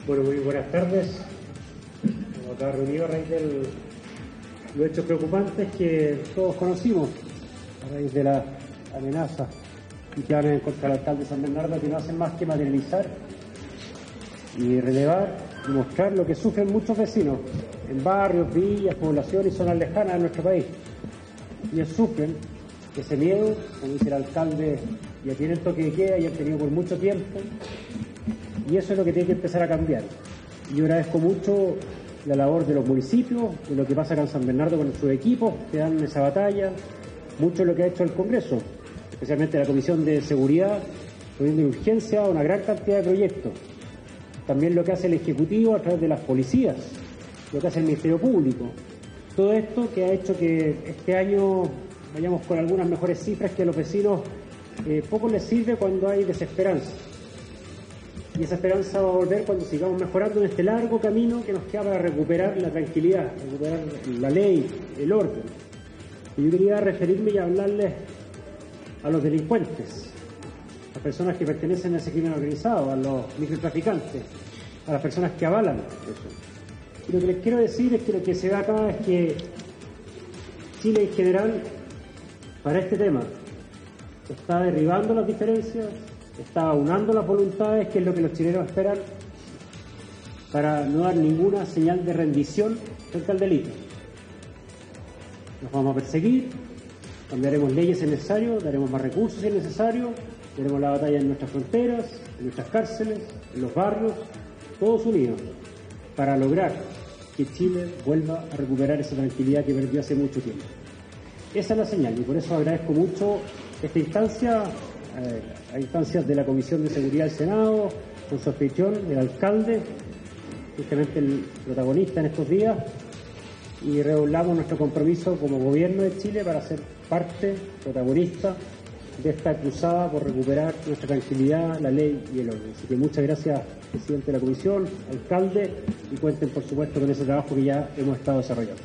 Bueno, muy buenas tardes. Estamos acá reunidos a raíz de los hechos preocupantes que todos conocimos, a raíz de la amenaza que van contra el alcalde de San Bernardo, que no hacen más que materializar y relevar y mostrar lo que sufren muchos vecinos en barrios, villas, poblaciones y zonas lejanas de nuestro país. Ellos sufren ese miedo, como dice el alcalde, ya tienen toque de queda y han tenido por mucho tiempo, y eso es lo que tiene que empezar a cambiar. Yo agradezco mucho la labor de los municipios, de lo que pasa acá en San Bernardo con sus equipos que dan esa batalla, mucho de lo que ha hecho el Congreso, especialmente la Comisión de Seguridad, poniendo en urgencia una gran cantidad de proyectos. También lo que hace el Ejecutivo a través de las policías, lo que hace el Ministerio Público. Todo esto que ha hecho que este año vayamos con algunas mejores cifras, que a los vecinos poco les sirve cuando hay desesperanza. Y esa esperanza va a volver cuando sigamos mejorando en este largo camino que nos queda para recuperar la tranquilidad, recuperar la ley, el orden. Y yo quería referirme y hablarles a los delincuentes, a las personas que pertenecen a ese crimen organizado, a los microtraficantes, a las personas que avalan eso. Y lo que les quiero decir es que lo que se ve acá es que Chile en general, para este tema, está derribando las diferencias, está aunando las voluntades, que es lo que los chilenos esperan, para no dar ninguna señal de rendición frente al delito. Nos vamos a perseguir, cambiaremos leyes si es necesario, daremos más recursos si es necesario, daremos la batalla en nuestras fronteras, en nuestras cárceles, en los barrios, todos unidos, para lograr que Chile vuelva a recuperar esa tranquilidad que perdió hace mucho tiempo. Esa es la señal, y por eso agradezco mucho esta instancia, a instancias de la Comisión de Seguridad del Senado, con su anfitrión, el alcalde, justamente el protagonista en estos días, y redoblamos nuestro compromiso como gobierno de Chile para ser parte, protagonista de esta cruzada por recuperar nuestra tranquilidad, la ley y el orden. Así que muchas gracias, presidente de la Comisión, alcalde, y cuenten por supuesto con ese trabajo que ya hemos estado desarrollando.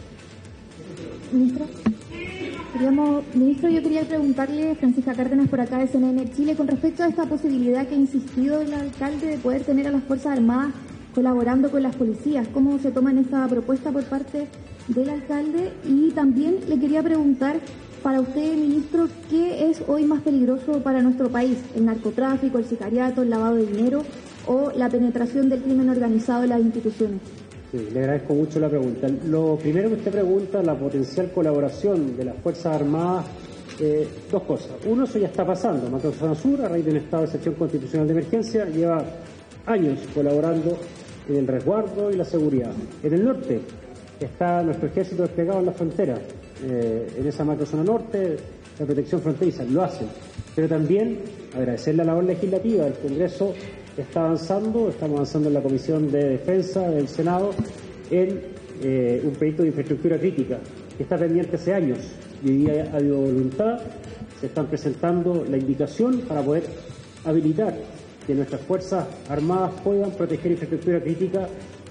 Ministro, yo quería preguntarle, Francisca Cárdenas por acá de CNN Chile, con respecto a esta posibilidad que ha insistido el alcalde de poder tener a las Fuerzas Armadas colaborando con las policías. ¿Cómo se toman esta propuesta por parte del alcalde? Y también le quería preguntar, para usted, ministro, ¿qué es hoy más peligroso para nuestro país? ¿El narcotráfico, el sicariato, el lavado de dinero o la penetración del crimen organizado en las instituciones? Sí, le agradezco mucho la pregunta. Lo primero que usted pregunta, la potencial colaboración de las Fuerzas Armadas, dos cosas. Uno, eso ya está pasando. Macrozona Sur, a raíz de un estado de excepción constitucional de emergencia, lleva años colaborando en el resguardo y la seguridad. En el norte está nuestro ejército desplegado en la frontera, en esa macrozona norte, la protección fronteriza, lo hacen. Pero también agradecer la labor legislativa del Congreso. Está avanzando, estamos avanzando en la Comisión de Defensa del Senado en un proyecto de infraestructura crítica que está pendiente hace años y hoy día ha habido voluntad, se están presentando la indicación para poder habilitar que nuestras Fuerzas Armadas puedan proteger infraestructura crítica,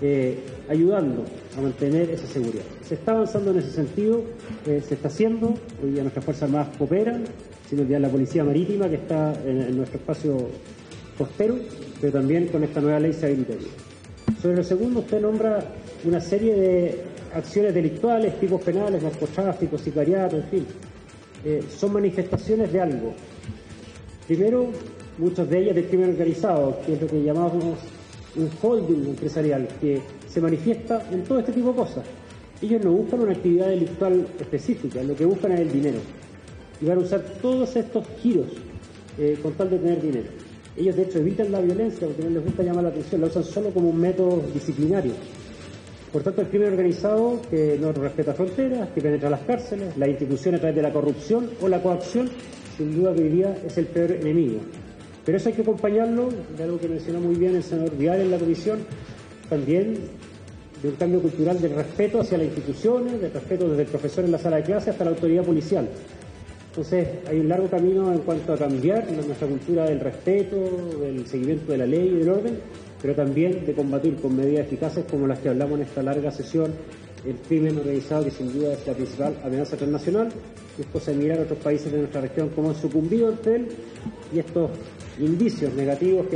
ayudando a mantener esa seguridad. Se está avanzando en ese sentido, se está haciendo, hoy día nuestras Fuerzas Armadas cooperan, sin olvidar la Policía Marítima que está en nuestro espacio costero, pero también con esta nueva ley se habilitaría. Sobre lo segundo, usted nombra una serie de acciones delictuales, tipos penales, narcotráfico, sicariato, en fin. Son manifestaciones de algo. Primero, muchas de ellas del crimen organizado, que es lo que llamamos un holding empresarial, que se manifiesta en todo este tipo de cosas. Ellos no buscan una actividad delictual específica, lo que buscan es el dinero. Y van a usar todos estos giros con tal de tener dinero. Ellos de hecho evitan la violencia porque no les gusta llamar la atención, la usan solo como un método disciplinario. Por tanto, el crimen organizado que no respeta fronteras, que penetra las cárceles, las instituciones a través de la corrupción o la coacción, sin duda que hoy día es el peor enemigo. Pero eso hay que acompañarlo de algo que mencionó muy bien el senador Vidal en la comisión, también de un cambio cultural del respeto hacia las instituciones, del respeto desde el profesor en la sala de clase hasta la autoridad policial. Entonces, hay un largo camino en cuanto a cambiar nuestra cultura del respeto, del seguimiento de la ley y del orden, pero también de combatir con medidas eficaces como las que hablamos en esta larga sesión, el crimen organizado, que sin duda es la principal amenaza internacional. Es cosa de mirar a otros países de nuestra región cómo han sucumbido ante él y estos indicios negativos que